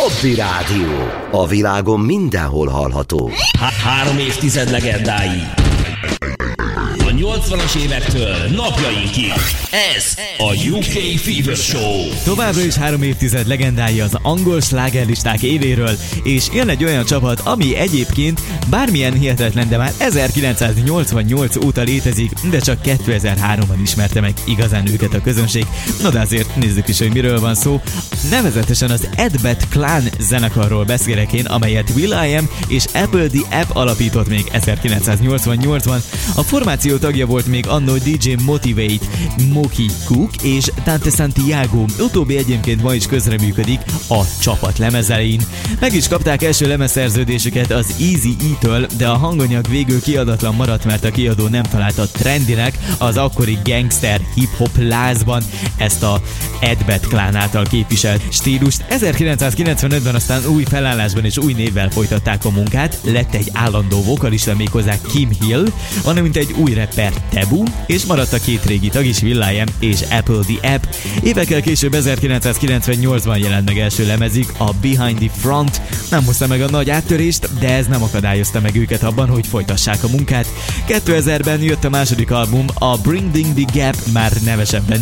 Hobby Rádió. A világon mindenhol hallható. 3 évtized legendái. A 80-as évektől napjainkig. Ez a UK Fever Show. Továbbra is 3 évtized legendái az angol slágerlisták évéről, és jön egy olyan csapat, ami egyébként bármilyen hihetetlen, de már 1988 óta létezik, de csak 2003-ban ismerte meg igazán őket a közönség. No de azért nézzük is, hogy miről van szó. Nevezetesen az Ed Bad Clan zenekarról beszélek én, amelyet will.i.am és Apple the App alapított még 1988-ban. A formáció tagja volt még annó DJ Motivate, Moki Cook és Dante Santiago. Utóbbi egyébként ma is közreműködik a csapat lemezelein. Meg is kapták első lemezszerződésüket az Eazy-E-től, de a hanganyag végül kiadatlan maradt, mert a kiadó nem találta trendinek az akkori gangster hip-hop lázban ezt a Ed Bad Clan által képviselt stílust. 1995-ben aztán új felállásban és új névvel folytatták a munkát, lett egy állandó vokalista, méghozzá Kim Hill, valamint egy új rapper Taboo, és maradt a két régi tag is, will.i.am és Apple the App. Évekkel később 1998-ban jelent meg első lemezük, a Behind the Front. Nem hozta meg a nagy áttörést, de ez nem akadályozta meg őket abban, hogy folytassák a munkát. 2000-ben jött a második album, a Bridging the Gap, már nevesebben